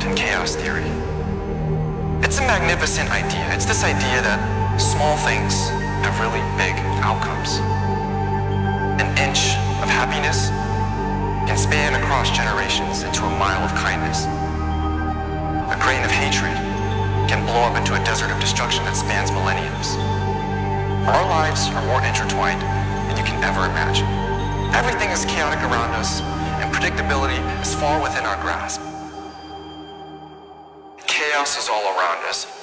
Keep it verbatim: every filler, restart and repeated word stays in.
in chaos theory. It's a magnificent idea. It's this idea that small things have really big outcomes. An inch of happiness can span across generations into a mile of kindness. A grain of hatred can blow up into a desert of destruction that spans millenniums. Our lives are more intertwined than you can ever imagine. Everything is chaotic around us, and predictability is far within our grasp. Chaos is all around us.